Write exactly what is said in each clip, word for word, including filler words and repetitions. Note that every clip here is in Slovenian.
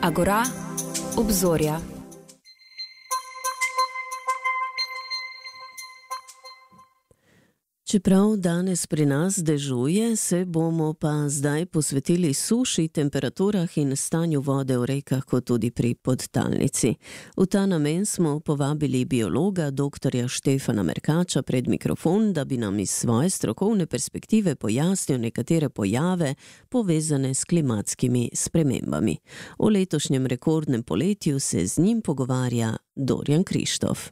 Agora, obzorja. Čeprav danes pri nas dežuje, se bomo pa zdaj posvetili suši, temperaturah in stanju vode v rekah, kot tudi pri podtalnici. V ta namen smo povabili biologa, doktorja Štefana Merkača pred mikrofon, da bi nam iz svoje strokovne perspektive pojasnil nekatere pojave, povezane s klimatskimi spremembami. O letošnjem rekordnem poletju se z njim pogovarja Dorjan Krištof.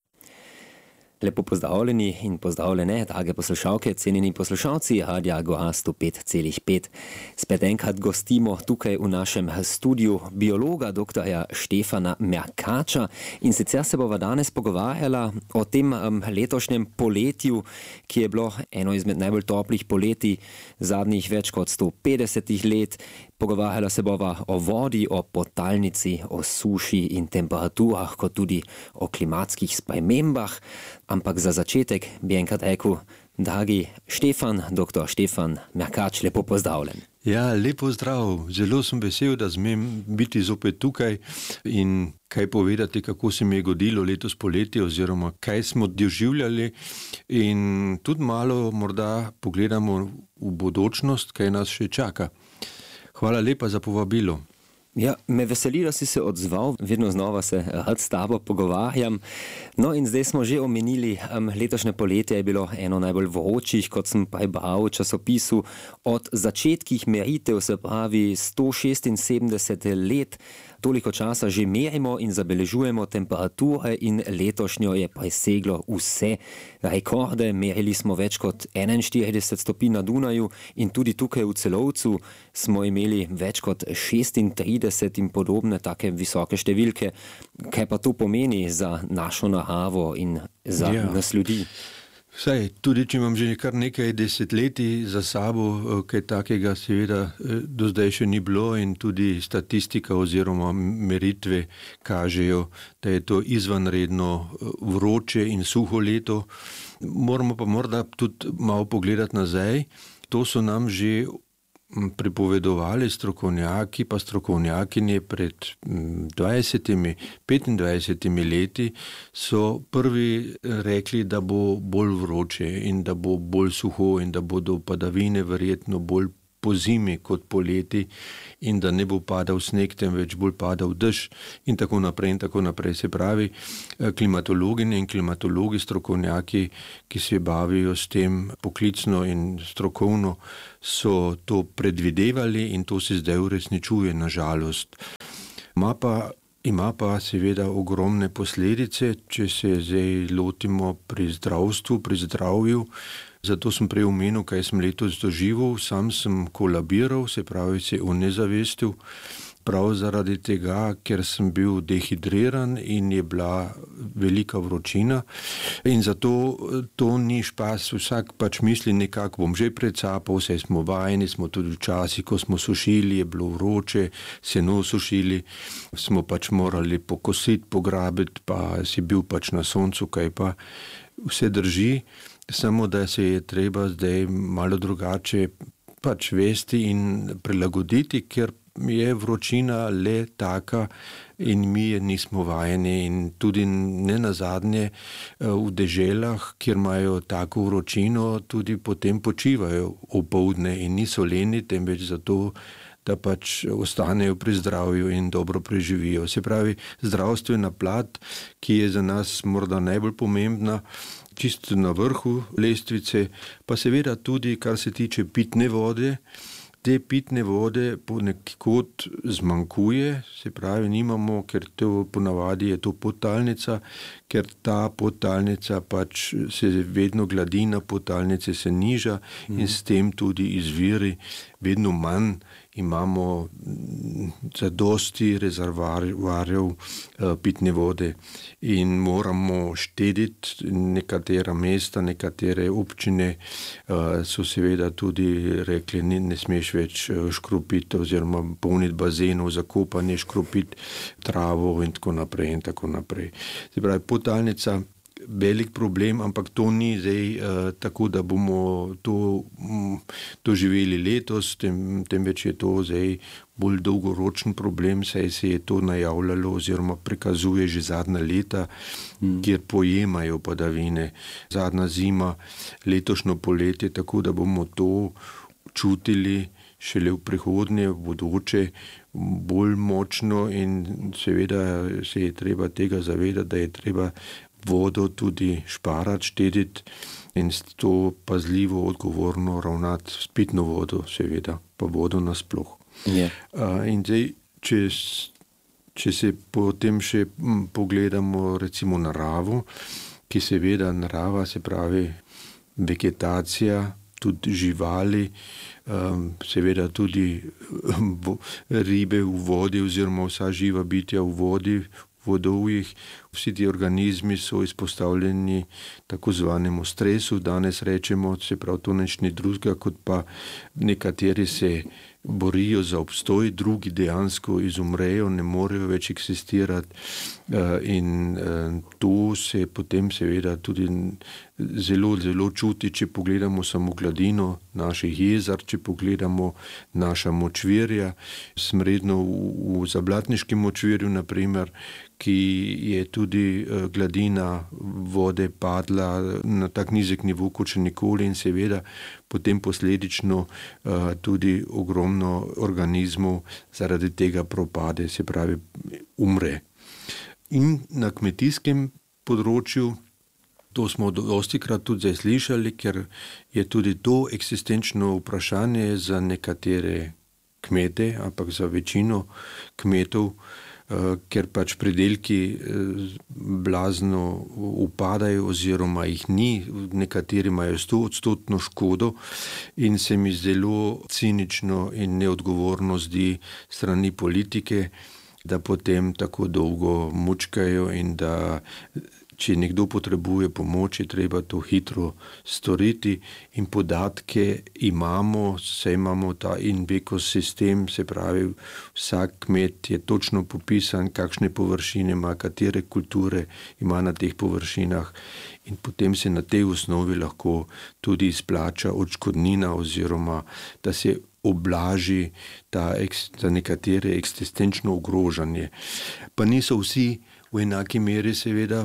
Lepo pozdravljeni in pozdravljene, drage poslušalke, cenjeni poslušalci Radia Agora sto pet celih pet. Spet enkrat gostimo tukaj v našem studiu biologa, doktorja Štefana Merkača, in sicer se bova danes pogovarjala o tem um, letošnjem poletju, ki je bilo eno izmed najbolj toplih poletij zadnjih več kot sto petdesetih let. Pogovarjala se bova o vodi, o podtalnici, o suši in temperaturah, kot tudi o klimatskih spremembah. Ampak za začetek bi enkrat rekel, dragi Štefan, doktor Štefan Merkač, lepo pozdravljen. Ja, lepo zdrav. Zelo sem vesel, da smem biti zopet tukaj in kaj povedati, kako se mi je godilo letos poletje oziroma kaj smo doživljali, in tudi malo morda pogledamo v bodočnost, kaj nas še čaka. Hvala lepa za povabilo. Ja, me veseli, da si se odzval, vedno znova se rad s tabo pogovarjam. No in zdaj smo že omenili, um, letošnje poletje je bilo eno najbolj vročih, kot sem prebral v časopisu, od začetkih meritev, se pravi sto šestinsedemdeset let. Toliko časa že merimo in zabeležujemo temperature in letošnjo je preseglo vse rekorde. Merili smo več kot enainštirideset stopinj na Dunaju in tudi tukaj v Celovcu smo imeli več kot šestintrideset in podobne take visoke številke. Kaj pa to pomeni za našo naravo in za ja. nas ljudi? Vsaj, tudi če imam že kar nekaj desetletij za sabo, kaj takega seveda do zdaj še ni bilo, in tudi statistika oziroma meritve kažejo, da je to izvanredno vroče in suho leto. Moramo pa morda tudi malo pogledati nazaj. To so nam že pripovedovali strokovnjaki pa strokovnjakinje pred dvajsetimi, petindvajsetimi leti, so prvi rekli, da bo bolj vroče in da bo bolj suho in da bodo padavine verjetno bolj po zimi kot poleti in da ne bo padal sneg, temveč bolj padal dež in tako naprej in tako naprej. Se pravi, klimatologinje in klimatologi, strokovnjaki, ki se bavijo s tem poklicno in strokovno, so to predvidevali in to se zdaj uresničuje, na žalost. Ma pa Ima pa seveda ogromne posledice, če se zdaj lotimo pri zdravstvu, pri zdravju. Zato sem prej omenil, kaj sem letos doživel. Sam sem kolabiral, se pravi se onezavestil, prav zaradi tega, ker sem bil dehidriran in je bila velika vročina. In zato to ni špas, vsak pač misli nekako, bom že precapal, vse smo vajeni, smo tudi včasih, ko smo sušili, je bilo vroče, seno sušili, smo pač morali pokositi, pograbiti, pa si bil pač na soncu, kaj pa vse drži, samo da se je treba zdaj malo drugače pač vesti in prilagoditi, ker je vročina le taka in mi je nismo vajeni, in tudi ne nazadnje v deželah, kjer imajo tako vročino, tudi potem počivajo opoldne in niso leni, temveč zato, da pač ostanejo pri zdravju in dobro preživijo. Se pravi, zdravstvena plat, ki je za nas morda najbolj pomembna, čisto na vrhu lestvice, pa seveda tudi, kar se tiče pitne vode. Te pitne vode ponekod zmanjkuje, se pravi, nimamo, ker to ponavadi je to podtalnica, ker ta podtalnica pač se vedno gladina podtalnice se niža mm. in s tem tudi izviri vedno manj. Imamo zadosti rezervoarjev pitne vode in moramo štediti. Nekatera mesta, nekatere občine so seveda tudi rekli, ne, ne smeš več škropiti oziroma polniti bazenov za kopanje, škropiti travo in tako naprej in tako naprej. Se pravi, podtalnica velik problem, ampak to ni zdaj uh, tako, da bomo to um, doživeli letos, tem, temveč je to zdaj bolj dolgoročen problem, saj se je to najavljalo oziroma prikazuje že zadnja leta, hmm. kjer pojemajo padavine. Zadnja zima, letošnjo poletje, tako da bomo to čutili šele v prihodnje, v bodoče, bolj močno in seveda se je treba tega zavedati, da je treba vodo tudi šparati, štediti in to pazljivo, odgovorno ravnati s pitno vodo, seveda, pa vodo nasploh. Yeah. Uh, in zdaj, če, če se potem še m, pogledamo recimo naravo, ki seveda narava, se pravi vegetacija, tudi živali, um, seveda tudi um, ribe v vodi oziroma vsa živa bitja v vodi, vodovjih, vsi ti organizmi so izpostavljeni tako zvanemu stresu, danes rečemo, se pravi to nič ni drugega, kot pa nekateri se borijo za obstoj, drugi dejansko izumrejo, ne morejo več eksistirati in to se potem seveda tudi zelo, zelo čuti, če pogledamo samo gladino naših jezer, če pogledamo naša močvirja, smredno v, v Zablatniškem močvirju, naprimer, ki je tudi gladina vode padla na tak nizek nivo kot še nikoli in seveda potem posledično tudi ogromno organizmov zaradi tega propade, se pravi umre. In na kmetijskem področju, to smo dostikrat tudi zdaj slišali, ker je tudi to eksistenčno vprašanje za nekatere kmete, ampak za večino kmetov, ker pač pridelki blazno upadajo oziroma jih ni, nekateri imajo stoodstotno škodo in se mi zelo cinično in neodgovorno zdi strani politike, da potem tako dolgo mučkajo in da če nekdo potrebuje pomoč, je treba to hitro storiti in podatke imamo, se imamo ta in-ekosistem, se pravi vsak kmet je točno popisan, kakšne površine ima, katere kulture ima na teh površinah in potem se na tej osnovi lahko tudi izplača odškodnina oziroma da se oblaži ta za nekatere eksistenčno ogrožanje. Pa niso vsi v enaki meri seveda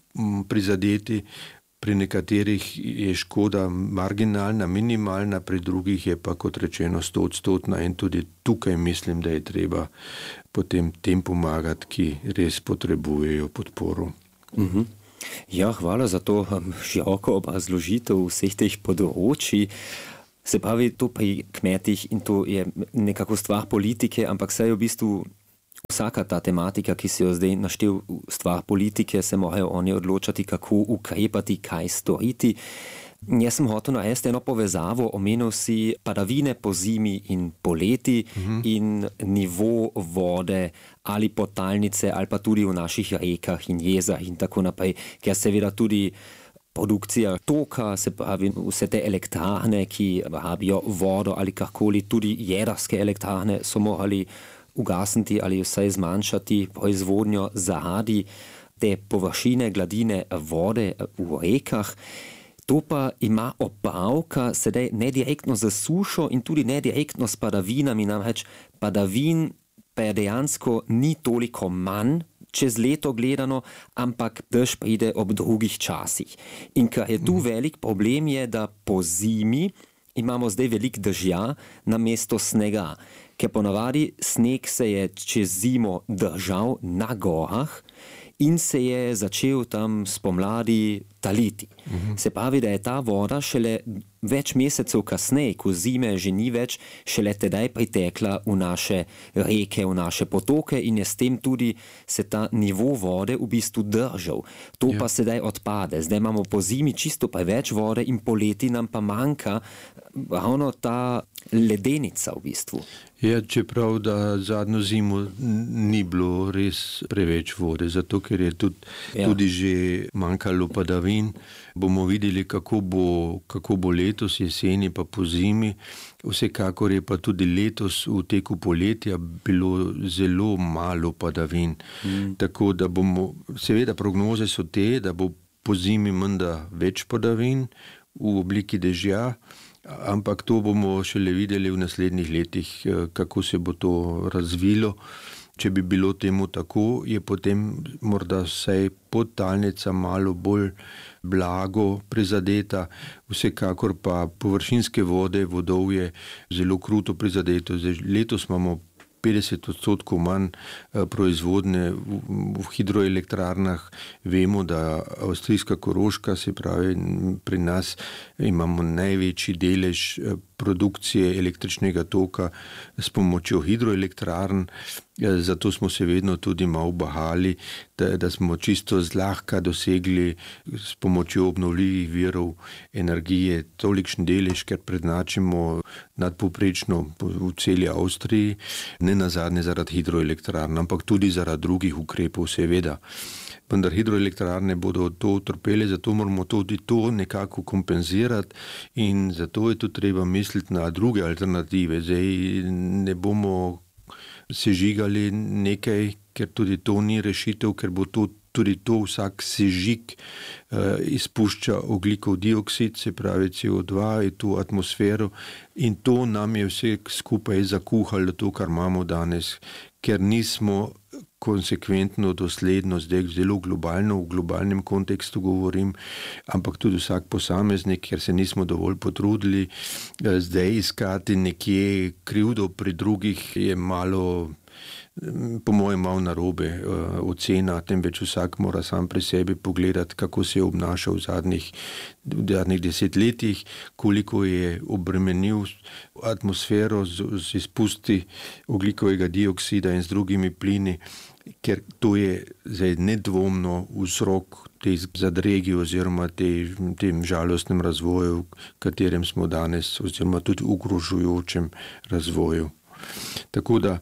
prizadeti, pri nekaterih je škoda marginalna, minimalna, pri drugih je pa kot rečeno stoodstotna in tudi tukaj mislim, da je treba potem tem pomagati, ki res potrebujejo podporo. Mhm. Ja, hvala za to široko obrazložitev vseh teh področij. Se pravi, to pri kmetih in to je nekako stvar politike, ampak saj je v bistvu vsaka ta tematika, ki se jo zdaj naštel stvar politike, se morajo oni odločati, kako ukrepati, kaj storiti. Jaz sem hotel narediti eno povezavo, omenil si padavine po zimi in poleti mhm. in nivo vode ali podtalnice ali pa tudi v naših rekah in jezah in tako naprej, ker seveda tudi produkcija toka, se pravi vse te elektrarne, ki rabijo vodo ali kakoli, tudi jedrske elektrarne so morali ugasniti ali vsaj zmanjšati proizvodnjo zaradi te površine, gladine vode v rekah. To pa ima opravka sedaj nedirektno z sušo in tudi nedirektno s padavinami, namreč padavin pa je dejansko ni toliko manj čez leto gledano, ampak dež pride ob drugih časih. In kar je tu velik problem je, da po zimi imamo zdaj velik dežja namesto snega, ker ponavadi sneg se je čez zimo držal na gorah in se je začel tam spomladi taliti. Mhm. Se pravi, da je ta voda šele več mesecev kasneje, ko zime že ni več, šele tedaj pritekla v naše reke, v naše potoke in je s tem tudi se ta nivo vode v bistvu držal. To ja. Pa sedaj odpade. Zdaj imamo po zimi čisto preveč vode in poleti nam pa manjka ravno ta ledenica v bistvu. Ja, čeprav da zadnjo zimo ni bilo res preveč vode, zato ker je tudi, ja. tudi že manjkalo padavin. Bomo videli, kako bo, kako bo letos jeseni pa po zimi. Vsekakor je pa tudi letos v teku poletja bilo zelo malo padavin. Mm. Tako da bomo, seveda prognoze so te, da bo po zimi menda več padavin v obliki dežja, ampak to bomo šele videli v naslednjih letih, kako se bo to razvilo. Če bi bilo temu tako, je potem morda vsaj podtalnica malo bolj blago prizadeta, vsekakor pa površinske vode, vodovje zelo kruto prizadeto. Zdaj, letos imamo petdeset odstotkov manj proizvodne v, v hidroelektrarnah. Vemo, da avstrijska Koroška, se pravi, pri nas imamo največji delež produkcije električnega toka s pomočjo hidroelektrarn, zato smo se vedno tudi malo bahali, da, da smo čisto zlahka dosegli s pomočjo obnovljivih virov energije tolikšen delež, ker prednačimo nadpovprečno v celi Avstriji, ne nazadnje zaradi hidroelektrarn, ampak tudi zaradi drugih ukrepov, seveda. Vendar hidroelektrarne bodo to utrpele, zato moramo tudi to nekako kompenzirati in zato je tudi treba misliti na druge alternative. Zdaj ne bomo sežigali nekaj, ker tudi to ni rešitev, ker bo to, tudi to vsak sežig uh, izpušča ogljikov dioksid, se pravi C O dva, je tu atmosfero in to nam je vse skupaj zakuhalo to, kar imamo danes, ker nismo konsekventno, dosledno, zdaj zelo globalno, v globalnem kontekstu govorim, ampak tudi vsak posameznik, ker se nismo dovolj potrudili, zdaj iskati nekje krivdo pri drugih je malo, po mojem, malo narobe uh, ocena, temveč vsak mora sam pri sebi pogledati, kako se je obnašal v zadnjih, v zadnjih desetletjih, koliko je obremenil atmosfero z, z izpusti ogljikovega dioksida in z drugimi plini, ker to je zdaj nedvomno vzrok tej zadregi oziroma tej, tem žalostnem razvoju, v katerem smo danes, oziroma tudi ogrožujočem razvoju. Tako da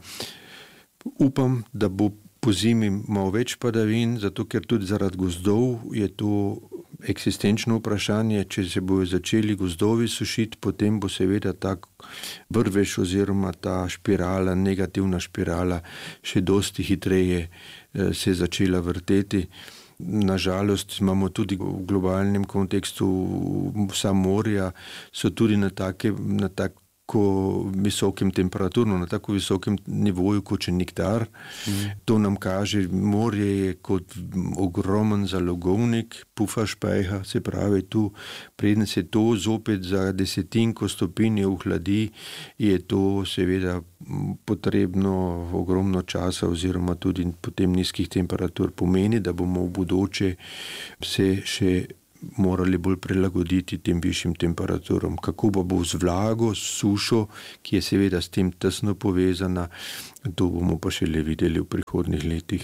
upam, da bo po zimi malo več padavin, zato ker tudi zaradi gozdov je to eksistenčno vprašanje. Če se bojo začeli gozdovi sušiti, potem bo seveda tak vrvež oziroma ta špirala, negativna špirala še dosti hitreje se začela vrteti. Nažalost imamo tudi v globalnem kontekstu vsa morja, so tudi na take, na tak tako visokem temperaturno, na tako visokem nivoju kot še nikdar. Mm. To nam kaže, morje je kot ogromen zalogovnik, Pufferspeicher, se pravi tu, preden se to zopet za desetinko stopinje ohladi, je to seveda potrebno ogromno časa oziroma tudi potem nizkih temperatur. Pomeni, da bomo v bodoče se še morali bolj prilagoditi tem višjim temperaturam. Kako pa bo z vlago, s sušo, ki je seveda s tem tesno povezana, to bomo pa šele videli v prihodnjih letih.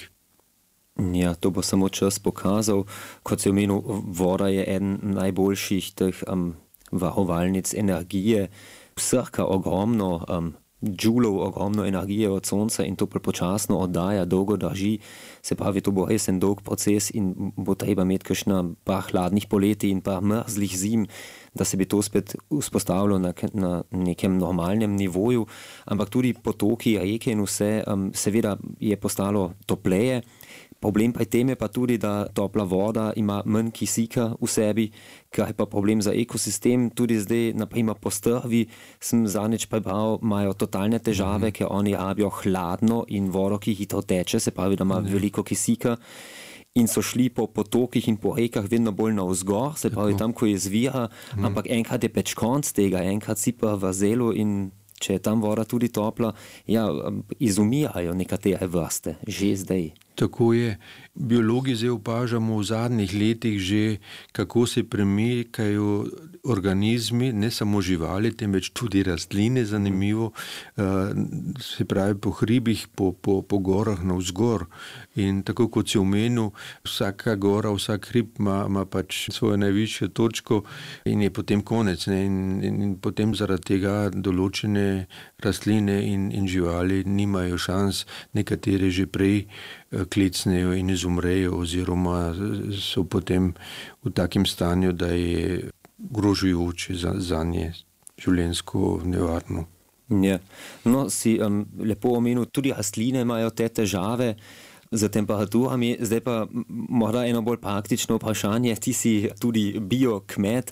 Ja, to bo samo čas pokazal. Kot se omenil, voda je eden najboljših teh um, varovalnic energije. Vsaka ogromno um, džulov, ogromno energije od sonca in to prepočasno oddaja, dolgo drži. Se pravi, to bo res en dolg proces in bo treba imeti kakšna par hladnih poletij in par mrzlih zim, da se bi to spet vzpostavilo na, na nekem normalnem nivoju. Ampak tudi potoki, reke in vse, um, seveda je postalo topleje. Problem pri tem je pa tudi, da topla voda ima manj kisika v sebi, kar je pa problem za ekosistem. Tudi zdaj, naprimer po strvi, sem zadnjič prebral, imajo totalne težave, mm-hmm. ker oni rabijo hladno in vodo, ki hitro teče, se pravi, da ima mm-hmm. veliko kisika. In so šli po potokih in po rekah vedno bolj navzgor, se pravi, tam, ko je zvira, mm-hmm. ampak enkrat je peč konc tega, enkrat si pa v zelu in če je tam voda tudi topla, ja, izumirajo nekatere vrste, že zdaj. Tako je. Biologi zdaj opažamo v zadnjih letih že, kako se premikajo organizmi, ne samo živali, temveč tudi rastline, zanimivo, se pravi po hribih, po, po, po gorah navzgor. In tako kot si omenil, vsaka gora, vsak hrib ima, ima pač svojo najvišjo točko in je potem konec. Ne? In, in, in potem zaradi tega določene rastline in, in živali nimajo šans, nekatere že prej klecnejo in izumrejo oziroma so potem v takem stanju, da je grožujoče za, za nje življenjsko nevarno. Ja. No, si um, lepo omenil, tudi rastline imajo te težave. z temperaturami. Zdaj pa morda eno bolj praktično vprašanje. Ti si tudi biokmet.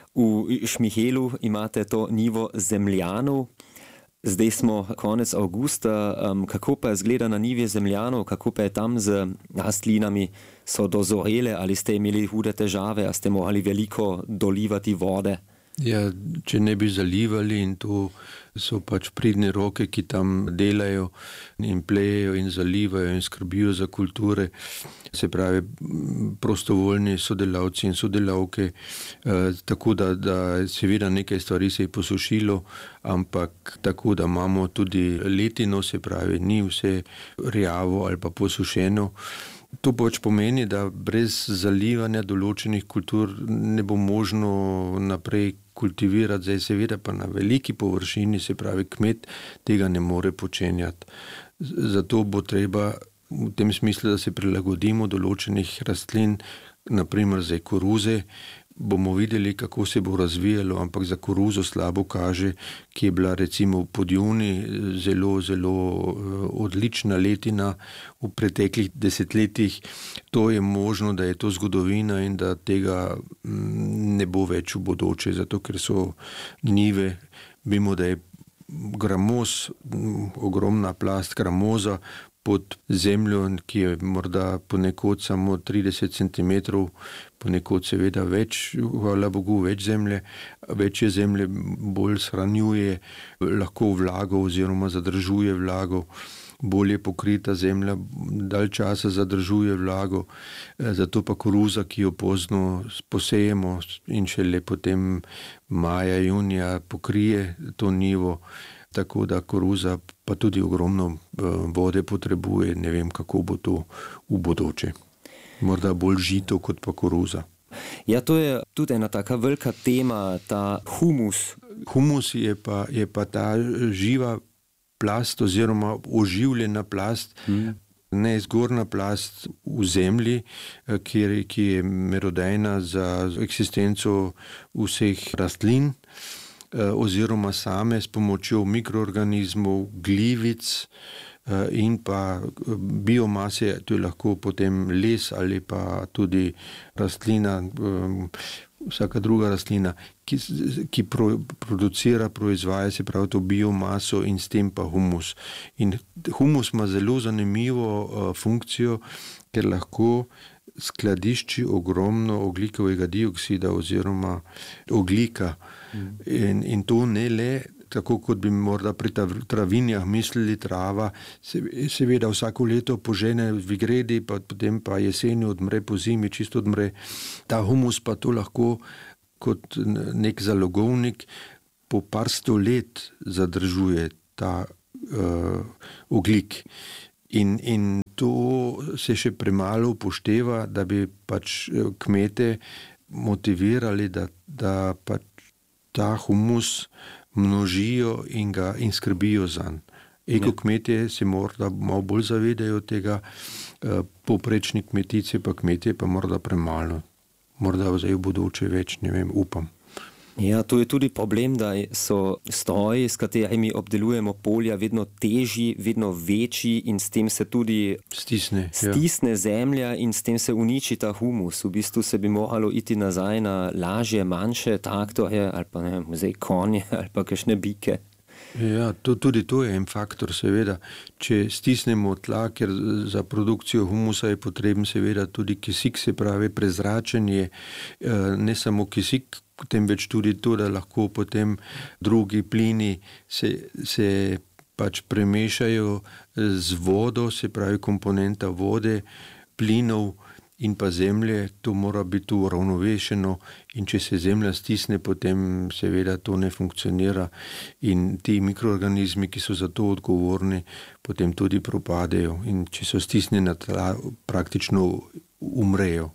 V Šmihelu imate to nivo Zemljanov. Zdaj smo konec avgusta. Um, kako pa izgleda na nivi Zemljanov? Kako pa je tam z rastlinami? So dozorele ali ste imeli hude težave? A ste morali veliko dolivati vode? Ja, če ne bi zalivali, in to so pač pridne roke, ki tam delajo in plejejo in zalivajo in skrbijo za kulture, se pravi prostovoljni sodelavci in sodelavke, eh, tako da, da seveda nekaj stvari se je posušilo, ampak tako, da imamo tudi letino, se pravi ni vse rjavo ali pa posušeno. To pač pomeni, da brez zalivanja določenih kultur ne bo možno naprej kultivirati, zdaj seveda pa na veliki površini, se pravi kmet tega ne more počenjati. Zato bo treba v tem smislu, da se prilagodimo določenih rastlin, naprimer za koruze, bomo videli, kako se bo razvijalo, ampak za koruzo slabo kaže, ki je bila recimo v Podjuni zelo, zelo odlična letina v preteklih desetletjih. To je možno, da je to zgodovina in da tega ne bo več v bodoče, zato ker so njive, vemo, da je gramoz, ogromna plast gramoza pod zemljo, ki je morda ponekod samo trideset centimetrov, ponekod seveda več, hvala Bogu, več zemlje, večje zemlje bolj shranjuje lahko vlago oziroma zadržuje vlago, bolje pokrita zemlja dalj časa zadržuje vlago, zato pa koruza, ki jo pozno posejemo in šele potem maja, junija pokrije to nivo, tako da koruza pa tudi ogromno vode potrebuje, ne vem, kako bo to v bodoče. Morda bolj žito kot pa koruza. Ja, to je tudi ena taka velika tema, ta humus. Humus je pa, je pa ta živa plast oziroma oživljena plast, hmm. ne zgornja plast v zemlji, ki, ki je merodajna za eksistenco vseh rastlin, oziroma same s pomočjo mikroorganizmov, glivic in pa biomase, to je lahko potem les ali pa tudi rastlina, vsaka druga rastlina, ki, ki pro, producira, proizvaja se pravi to biomaso in s tem pa humus. In humus ima zelo zanimivo funkcijo, ker lahko skladišči ogromno ogljikovega dioksida oziroma oglika. In, in to ne le, tako kot bi morda pri travinjah mislili, trava, se, seveda vsako leto požene vigredi, pa potem pa jeseni odmre, po zimi čisto odmre. Ta humus pa to lahko kot nek zalogovnik po par sto let zadržuje ta uh, ogljik. In, in to se še premalo upošteva, da bi pač kmete motivirali, da, da pač ta humus množijo in ga in skrbijo zanj. Eko kmetje se morda malo bolj zavedajo tega, poprečni kmetice pa kmetje pa morda premalo. Morda zdaj v bodoče več, ne vem, upam. Ja, to je tudi problem, da so stroji, s katerimi obdelujemo polja, vedno težji, vedno večji in s tem se tudi stisne, stisne ja. zemlja in s tem se uniči ta humus. V bistvu se bi moralo iti nazaj na lažje, manjše traktorje ali pa ne vem, zdaj konje ali pa kakšne bike. Ja, to, tudi to je en faktor, seveda. Če stisnemo tla, ker za produkcijo humusa je potreben seveda tudi kisik, se pravi prezračenje, ne samo kisik, temveč tudi to, da lahko potem drugi plini se, se pač premešajo z vodo, se pravi komponenta vode, plinov in pa zemlje, to mora biti uravnovešeno in če se zemlja stisne, potem seveda to ne funkcionira in ti mikroorganizmi, ki so za to odgovorni, potem tudi propadejo in če so stisnjena tla, praktično umrejo.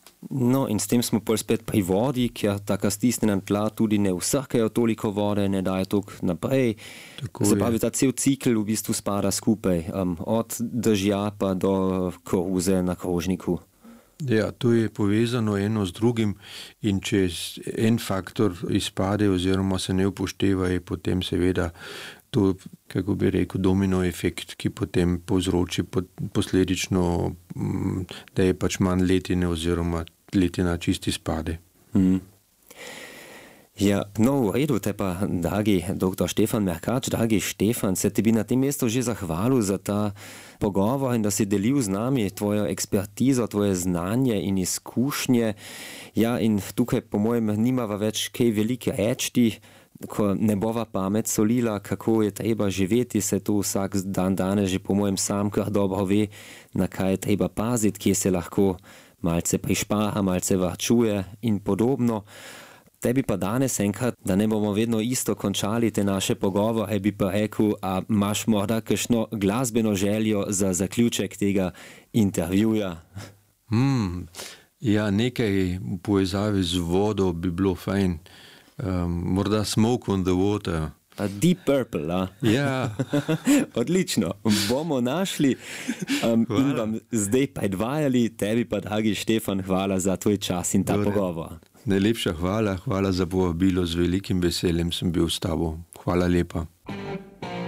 No, in s tem smo pol spet pri vodi, kjer taka stisnjena tla tudi ne vsakajo toliko vode, ne daje toliko naprej. Tako se pravi, ta cel cikl v bistvu spada skupaj, um, od dežja pa do koruze na krožniku. Ja, to je povezano eno z drugim in če en faktor izpade oziroma se ne upošteva, je potem seveda to, kako bi rekel, domino efekt, ki potem povzroči posledično, da je pač manj letine oziroma letina čisti spade. Mm. Ja, no, v redu, te pa, dragi doktor Štefan Merkač, dragi Štefan, se ti bi na tem mestu že zahvalil za ta pogovor in da si delil z nami tvojo ekspertizo, tvoje znanje in izkušnje. Ja, in tukaj po mojem nimava več kaj velike rečti, ko ne bova pamet solila, kako je treba živeti, se tu vsak dan danes že po mojem sam kar dobro ve, na kaj je treba paziti, kje se lahko malce prišpaha, malce varčuje in podobno. Tebi pa danes enkrat, da ne bomo vedno isto končali te naše pogovore, bi pa rekel, a imaš morda kakšno glasbeno željo za zaključek tega intervjuja? Hmm, ja, nekaj v povezavi z vodo bi bilo fajn. Um, morda Smoke on the Water. A Deep Purple, a? Ja. Odlično, bomo našli um, in vam zdaj predvajali. Tebi pa, dragi Štefan, hvala za tvoj čas in ta Dobre. pogovor. Najlepša hvala, hvala za povabilo, z velikim veseljem sem bil s tabo. Hvala lepa.